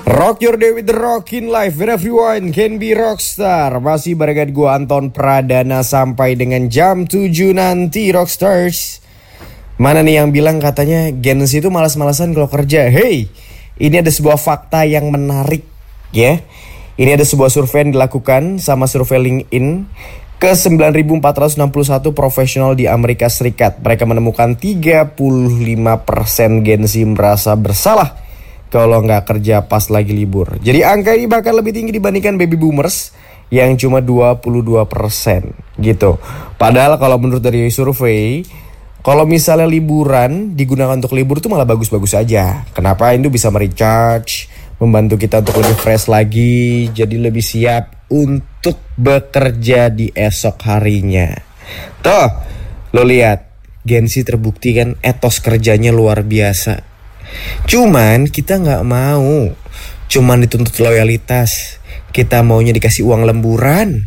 Rock your day with the Rockin' Life, where everyone can be rockstar. Masih barengan gue Anton Pradana sampai dengan jam 7 nanti, Rockstars. Mana nih yang bilang katanya Gen Z itu malas-malasan kalau kerja? Hey, ini ada sebuah fakta yang menarik ya. Ini ada sebuah survei yang dilakukan sama survei LinkedIn ke 9.461 profesional di Amerika Serikat. Mereka menemukan 35% Gen Z merasa bersalah kalau nggak kerja pas lagi libur. Jadi angka ini bahkan lebih tinggi dibandingkan baby boomers yang cuma 22% gitu. Padahal kalau menurut dari survei, kalau misalnya liburan digunakan untuk libur tuh malah bagus-bagus aja. Kenapa? Itu bisa merecharge, membantu kita untuk lebih fresh lagi, jadi lebih siap untuk bekerja di esok harinya. Tuh, lo lihat, Gen Z terbukti kan etos kerjanya luar biasa. Cuman kita gak mau cuman dituntut loyalitas, kita maunya dikasih uang lemburan.